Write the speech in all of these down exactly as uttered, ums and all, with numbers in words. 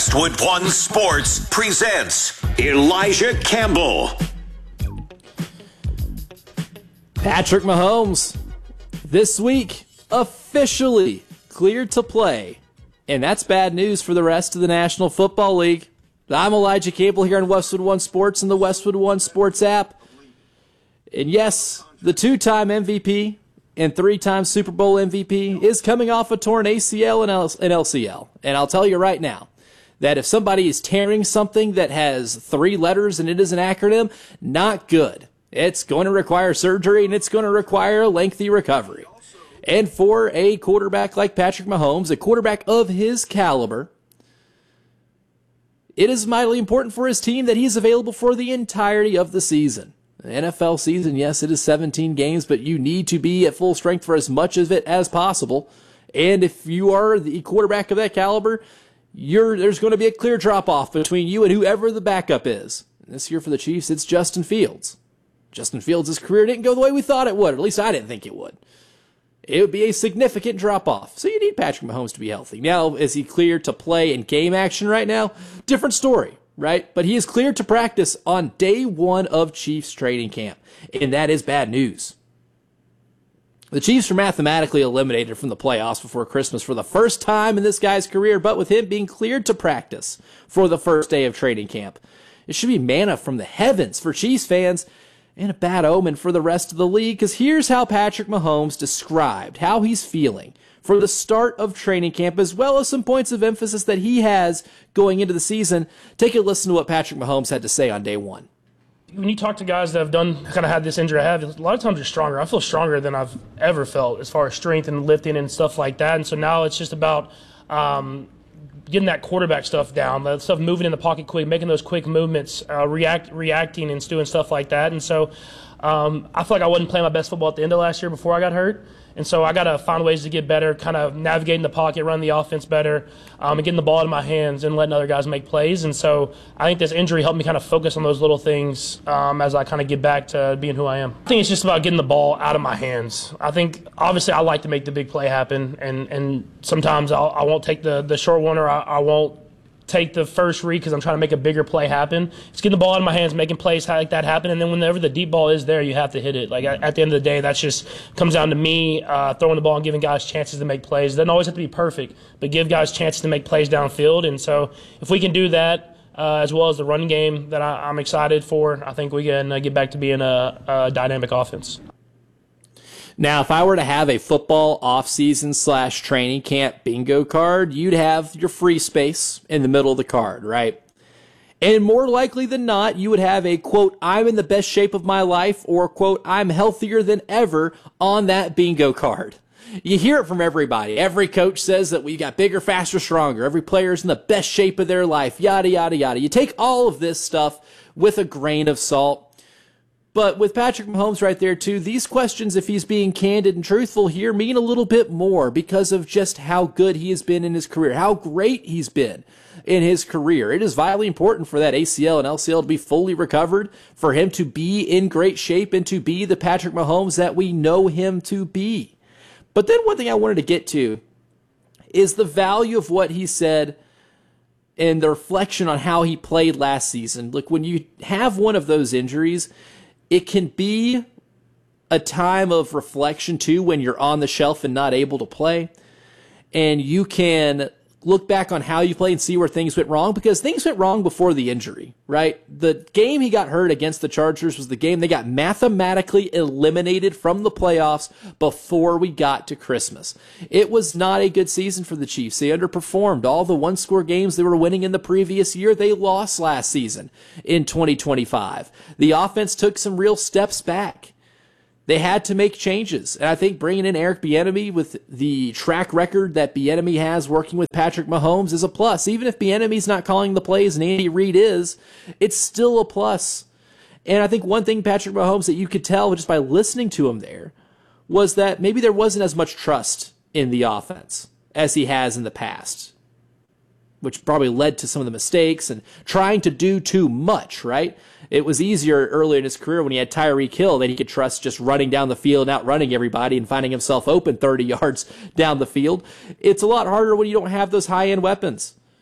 Westwood One Sports presents Elijah Campbell. Patrick Mahomes, this week, officially cleared to play. And that's bad news for the rest of the National Football League. I'm Elijah Campbell here on Westwood One Sports and the Westwood One Sports app. And yes, the two-time M V P and three-time Super Bowl M V P is coming off a torn A C L and L C L. And I'll tell you right now that if somebody is tearing something that has three letters and it is an acronym, not good. It's going to require surgery and it's going to require a lengthy recovery. And for a quarterback like Patrick Mahomes, a quarterback of his caliber, it is mightily important for his team that he's available for the entirety of the season. The N F L season, yes, it is seventeen games, but you need to be at full strength for as much of it as possible. And if you are the quarterback of that caliber, you're, there's going to be a clear drop-off between you and whoever the backup is. And this year for the Chiefs, it's Justin Fields. Justin Fields' career didn't go the way we thought it would, or at least I didn't think it would. It would be a significant drop-off. So you need Patrick Mahomes to be healthy. Now, is he cleared to play in game action right now? Different story, right? But he is cleared to practice on day one of Chiefs training camp, and that is bad news. The Chiefs were mathematically eliminated from the playoffs before Christmas for the first time in this guy's career, but with him being cleared to practice for the first day of training camp, it should be manna from the heavens for Chiefs fans, and a bad omen for the rest of the league, because here's how Patrick Mahomes described how he's feeling for the start of training camp, as well as some points of emphasis that he has going into the season. Take a listen to what Patrick Mahomes had to say on day one. When you talk to guys that have done, kind of had this injury I have, a lot of times you're stronger. I feel stronger than I've ever felt as far as strength and lifting and stuff like that. And so now it's just about um, getting that quarterback stuff down, that stuff moving in the pocket quick, making those quick movements, uh, react, reacting and doing stuff like that. And so um, I feel like I wasn't playing my best football at the end of last year before I got hurt. And so I got to find ways to get better, kind of navigating the pocket, running the offense better, um, and getting the ball in my hands and letting other guys make plays. And so I think this injury helped me kind of focus on those little things um, as I kind of get back to being who I am. I think it's just about getting the ball out of my hands. I think, obviously, I like to make the big play happen, and, and sometimes I'll, I won't take the, the short one, or I, I won't take the first read because I'm trying to make a bigger play happen. It's getting the ball out of my hands, making plays like that happen, and then whenever the deep ball is there, you have to hit it. Like at, at the end of the day, that's just comes down to me uh, throwing the ball and giving guys chances to make plays. It doesn't always have to be perfect, but give guys chances to make plays downfield. And so if we can do that, uh, as well as the running game that I, I'm excited for, I think we can uh, get back to being a, a dynamic offense. Now, if I were to have a football offseason slash training camp bingo card, you'd have your free space in the middle of the card, right? And more likely than not, you would have a, quote, I'm in the best shape of my life, or, quote, I'm healthier than ever on that bingo card. You hear it from everybody. Every coach says that we got bigger, faster, stronger. Every player's in the best shape of their life, yada, yada, yada. You take all of this stuff with a grain of salt. But with Patrick Mahomes right there, too, these questions, if he's being candid and truthful here, mean a little bit more because of just how good he has been in his career, how great he's been in his career. It is vitally important for that A C L and L C L to be fully recovered, for him to be in great shape, and to be the Patrick Mahomes that we know him to be. But then one thing I wanted to get to is the value of what he said and the reflection on how he played last season. Look, when you have one of those injuries, it can be a time of reflection, too, when you're on the shelf and not able to play. And you can look back on how you played and see where things went wrong, because things went wrong before the injury, right? The game he got hurt against the Chargers was the game they got mathematically eliminated from the playoffs before we got to Christmas. It was not a good season for the Chiefs. They underperformed. All the one-score games they were winning in the previous year, they lost last season in twenty twenty-five. The offense took some real steps back. They had to make changes, and I think bringing in Eric Bieniemy with the track record that Bieniemy has working with Patrick Mahomes is a plus. Even if Bieniemy's not calling the plays and Andy Reid is, it's still a plus. And I think one thing Patrick Mahomes that you could tell just by listening to him there was that maybe there wasn't as much trust in the offense as he has in the past, which probably led to some of the mistakes and trying to do too much, right? It was easier earlier in his career when he had Tyreek Hill that he could trust just running down the field, outrunning everybody, and finding himself open thirty yards down the field. It's a lot harder when you don't have those high-end weapons.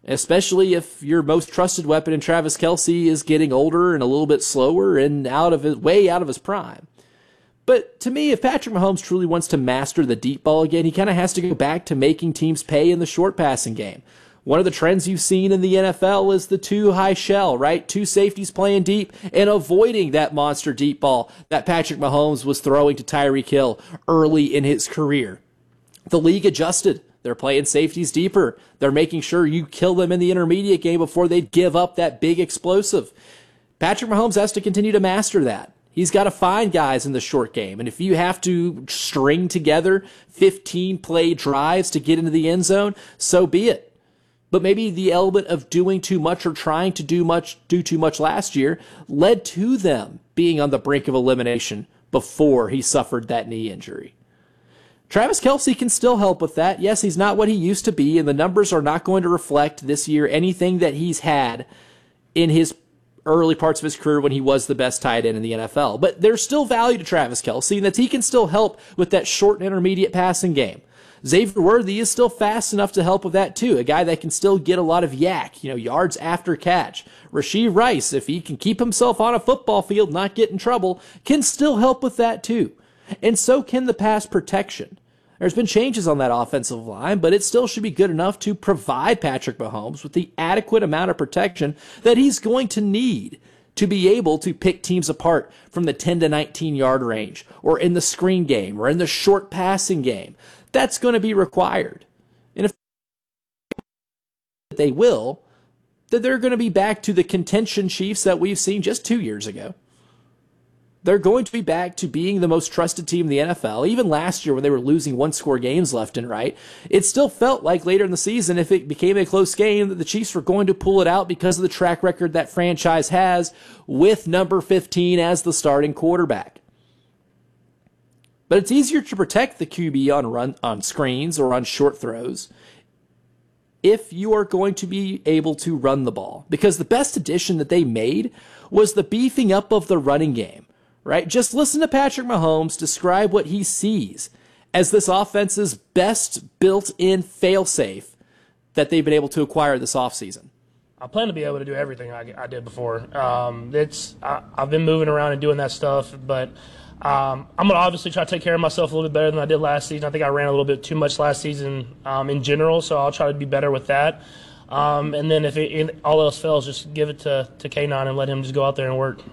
especially if your most trusted weapon in Travis Kelce is getting older and a little bit slower and out of his, way out of his prime. But to me, if Patrick Mahomes truly wants to master the deep ball again, he kind of has to go back to making teams pay in the short passing game. One of the trends you've seen in the N F L is the two high shell, right? Two safeties playing deep and avoiding that monster deep ball that Patrick Mahomes was throwing to Tyreek Hill early in his career. The league adjusted. They're playing safeties deeper. They're making sure you kill them in the intermediate game before they give up that big explosive. Patrick Mahomes has to continue to master that. He's got to find guys in the short game. And if you have to string together fifteen play drives to get into the end zone, so be it. But maybe the element of doing too much or trying to do much, do too much last year led to them being on the brink of elimination before he suffered that knee injury. Travis Kelce can still help with that. Yes, he's not what he used to be, and the numbers are not going to reflect this year anything that he's had in his early parts of his career when he was the best tight end in the N F L. But there's still value to Travis Kelce, and that he can still help with that short and intermediate passing game. Xavier Worthy is still fast enough to help with that too, a guy that can still get a lot of yak, you know, yards after catch. Rashee Rice, if he can keep himself on a football field, not get in trouble, can still help with that too. And so can the pass protection. There's been changes on that offensive line, but it still should be good enough to provide Patrick Mahomes with the adequate amount of protection that he's going to need to be able to pick teams apart from the ten to nineteen yard range, or in the screen game, or in the short passing game. That's going to be required. And if they will, then they're going to be back to the contention Chiefs that we've seen just two years ago. They're going to be back to being the most trusted team in the N F L. Even last year when they were losing one-score games left and right, it still felt like later in the season, if it became a close game, that the Chiefs were going to pull it out because of the track record that franchise has with number fifteen as the starting quarterback. But it's easier to protect the Q B on run on screens or on short throws if you are going to be able to run the ball. Because the best addition that they made was the beefing up of the running game. Right? Just listen to Patrick Mahomes describe what he sees as this offense's best built-in fail-safe that they've been able to acquire this offseason. I plan to be able to do everything I, I did before. Um, it's I, I've been moving around and doing that stuff, but um, I'm going to obviously try to take care of myself a little bit better than I did last season. I think I ran a little bit too much last season um, in general, so I'll try to be better with that. Um, and then if it, it, all else fails, just give it to, to K nine and let him just go out there and work.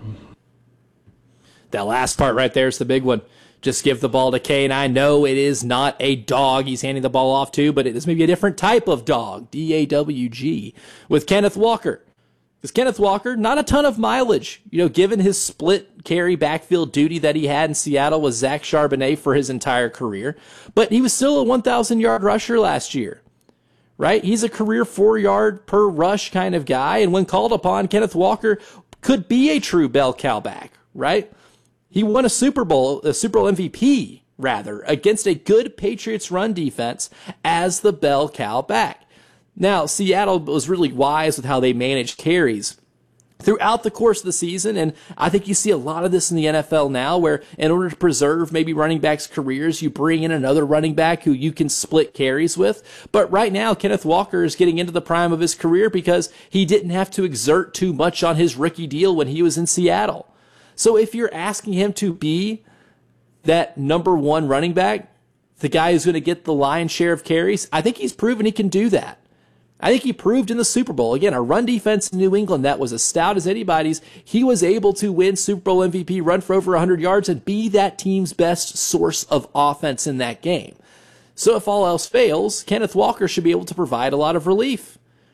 That last part right there is the big one. Just give the ball to K nine. No, it is not a dog he's handing the ball off to, but it is maybe a different type of dog, D A W G, with Kenneth Walker. Because Kenneth Walker, not a ton of mileage, you know, given his split carry backfield duty that he had in Seattle with Zach Charbonnet for his entire career, but he was still a one thousand yard rusher last year. Right? He's a career four-yard per rush kind of guy, and when called upon, Kenneth Walker could be a true bell cow back, right? He won a Super Bowl, a Super Bowl M V P, rather, against a good Patriots run defense as the bell cow back. Now, Seattle was really wise with how they managed carries throughout the course of the season, and I think you see a lot of this in the N F L now, where in order to preserve maybe running backs' careers, you bring in another running back who you can split carries with. But right now, Kenneth Walker is getting into the prime of his career because he didn't have to exert too much on his rookie deal when he was in Seattle. So if you're asking him to be that number one running back, the guy who's going to get the lion's share of carries, I think he's proven he can do that. I think he proved in the Super Bowl. Again, a run defense in New England that was as stout as anybody's. He was able to win Super Bowl M V P, run for over one hundred yards, and be that team's best source of offense in that game. So if all else fails, Kenneth Walker should be able to provide a lot of relief.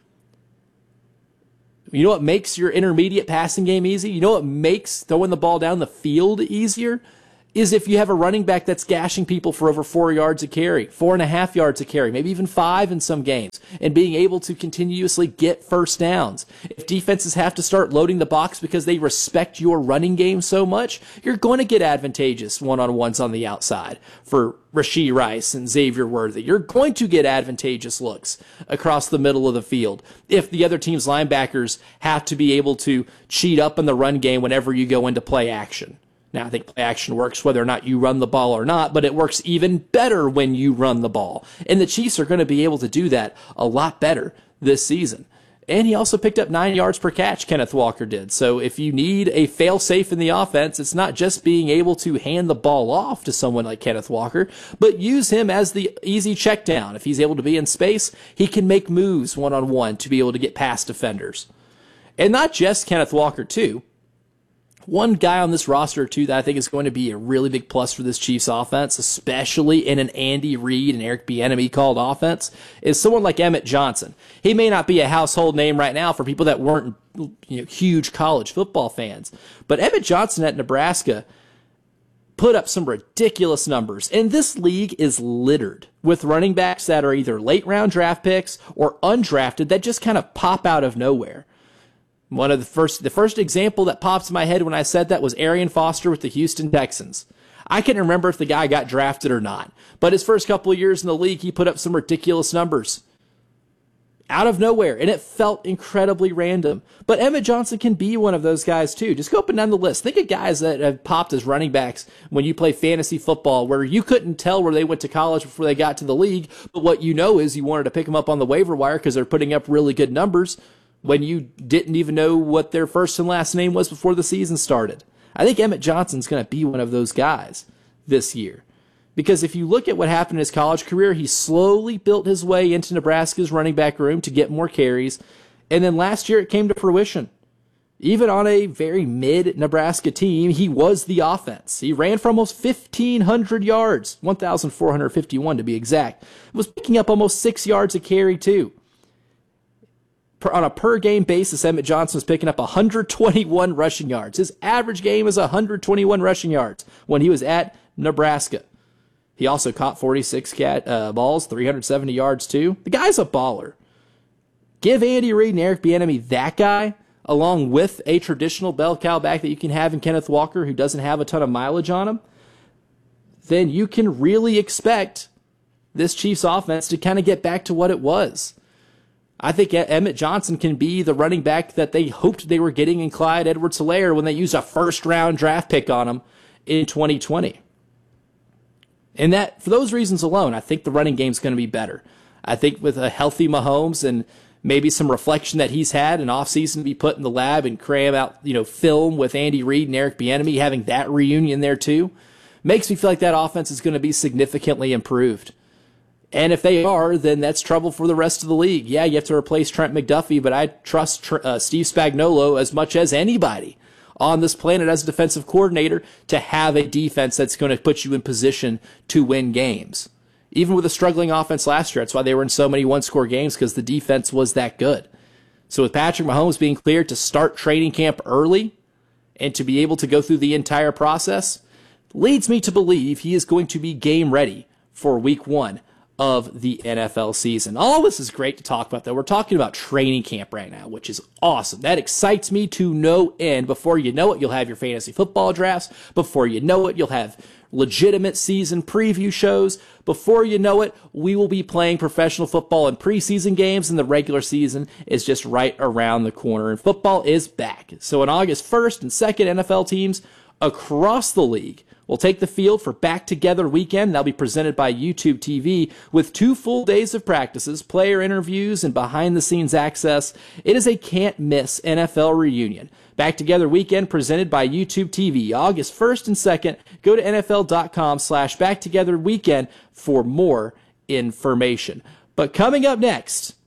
You know what makes your intermediate passing game easy? You know what makes throwing the ball down the field easier? Is if you have a running back that's gashing people for over four yards a carry, four and a half yards a carry, maybe even five in some games, and being able to continuously get first downs. If defenses have to start loading the box because they respect your running game so much, you're going to get advantageous one-on-ones on the outside for Rashee Rice and Xavier Worthy. You're going to get advantageous looks across the middle of the field if the other team's linebackers have to be able to cheat up in the run game whenever you go into play action. Now, I think play action works whether or not you run the ball or not, but it works even better when you run the ball. And the Chiefs are going to be able to do that a lot better this season. And he also picked up nine yards per catch, Kenneth Walker did. So if you need a fail-safe in the offense, it's not just being able to hand the ball off to someone like Kenneth Walker, but use him as the easy check down. If he's able to be in space, he can make moves one-on-one to be able to get past defenders. And not just Kenneth Walker, too. One guy on this roster, too, that I think is going to be a really big plus for this Chiefs offense, especially in an Andy Reid and Eric Bieniemy called offense, is someone like Emmett Johnson. He may not be a household name right now for people that weren't, you know, huge college football fans, but Emmett Johnson at Nebraska put up some ridiculous numbers. And this league is littered with running backs that are either late-round draft picks or undrafted that just kind of pop out of nowhere. One of the first, the first example that pops in my head when I said that was Arian Foster with the Houston Texans. I can't remember if the guy got drafted or not, but his first couple of years in the league, he put up some ridiculous numbers out of nowhere, and it felt incredibly random. But Emmett Johnson can be one of those guys too. Just go up and down the list. Think of guys that have popped as running backs when you play fantasy football, where you couldn't tell where they went to college before they got to the league, but what you know is you wanted to pick them up on the waiver wire because they're putting up really good numbers when you didn't even know what their first and last name was before the season started. I think Emmett Johnson's going to be one of those guys this year. Because if you look at what happened in his college career, he slowly built his way into Nebraska's running back room to get more carries. And then last year it came to fruition. Even on a very mid-Nebraska team, he was the offense. He ran for almost fifteen hundred yards, one thousand four hundred fifty-one to be exact. Was picking up almost six yards a carry too. On a per-game basis, Emmett Johnson was picking up one hundred twenty-one rushing yards. His average game is one hundred twenty-one rushing yards when he was at Nebraska. He also caught forty-six cat, uh, balls, three hundred seventy yards too. The guy's a baller. Give Andy Reid and Eric Bieniemy that guy, along with a traditional bell cow back that you can have in Kenneth Walker, who doesn't have a ton of mileage on him, then you can really expect this Chiefs offense to kind of get back to what it was. I think Emmett Johnson can be the running back that they hoped they were getting in Clyde Edwards-Helaire when they used a first-round draft pick on him in twenty twenty. And that, for those reasons alone, I think the running game's going to be better. I think with a healthy Mahomes and maybe some reflection that he's had an offseason to be put in the lab and cram out, you know, film with Andy Reid and Eric Bieniemy, having that reunion there too, makes me feel like that offense is going to be significantly improved. And if they are, then that's trouble for the rest of the league. Yeah, you have to replace Trent McDuffie, but I trust uh, Steve Spagnuolo as much as anybody on this planet as a defensive coordinator to have a defense that's going to put you in position to win games. Even with a struggling offense last year, that's why they were in so many one-score games, because the defense was that good. So with Patrick Mahomes being cleared to start training camp early and to be able to go through the entire process, leads me to believe he is going to be game ready for week one of the N F L season. All this is great to talk about, though. We're talking about training camp right now, which is awesome. That excites me to no end. Before you know it, you'll have your fantasy football drafts. Before you know it, you'll have legitimate season preview shows. Before you know it, we will be playing professional football in preseason games, and the regular season is just right around the corner. And football is back. So on August first and second, N F L teams across the league will take the field for Back Together Weekend. That'll be presented by YouTube T V with two full days of practices, player interviews, and behind-the-scenes access. It is a can't-miss N F L reunion. Back Together Weekend presented by YouTube T V, August first and second. Go to nfl.com slash Back Together Weekend for more information. But coming up next,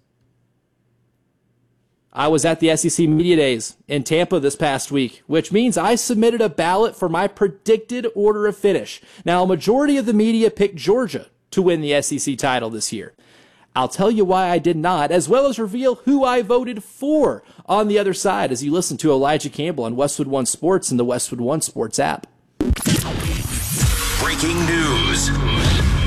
I was at the S E C Media Days in Tampa this past week, which means I submitted a ballot for my predicted order of finish. Now, a majority of the media picked Georgia to win the S E C title this year. I'll tell you why I did not, as well as reveal who I voted for on the other side as you listen to Elijah Campbell on Westwood One Sports and the Westwood One Sports app. Breaking news.